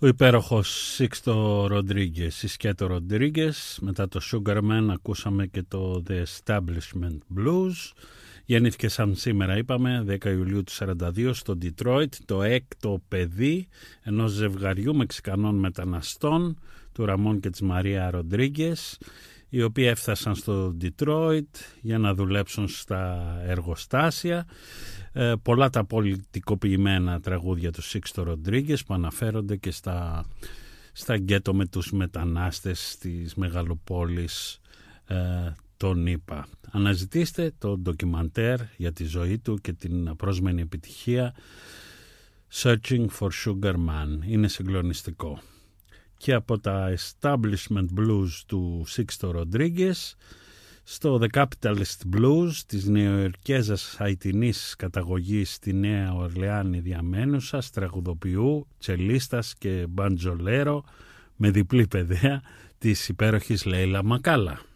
Ο υπέροχος Σίξτο Ροντρίγκες, η Σκέτο Ροντρίγκες. Μετά το Sugarman ακούσαμε και το The Establishment Blues. Γεννήθηκε σαν σήμερα, είπαμε, 10 Ιουλίου του 1942 στο Detroit, το έκτο παιδί ενός ζευγαριού Μεξικανών μεταναστών, του Ραμόν και της Μαρία Ροντρίγκες, οι οποίοι έφτασαν στο Detroit για να δουλέψουν στα εργοστάσια. Πολλά τα πολιτικοποιημένα τραγούδια του Σίξτο Ροντρίγκες που αναφέρονται και στα γκέτο με τους μετανάστες της μεγαλοπόλης τον ΗΠΑ. Αναζητήστε το ντοκιμαντέρ για τη ζωή του και την απρόσμενη επιτυχία Searching for Sugar Man. Είναι συγκλονιστικό. Και από τα Establishment Blues του Σίξτο Ροντρίγκες στο The Capitalist Blues της νεοϊορκέζας αιτινής καταγωγής στη Νέα Ορλεάνη διαμένουσας, τραγουδοποιού, τσελίστας και μπαντζολέρο με διπλή παιδεία της υπέροχης Λέιλα Μακάλα.